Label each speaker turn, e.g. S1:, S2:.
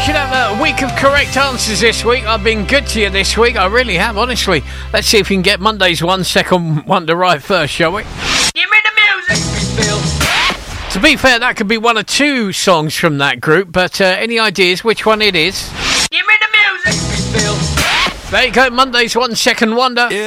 S1: Should have a week of correct answers this week. I've been good to you this week. I really have, honestly. Let's see if we can get Monday's 1 second wonder right first, shall we? Give me the music! To be fair, that could be one or two songs from that group, but any ideas which one it is? Give me the music! There you go, Monday's 1 second wonder.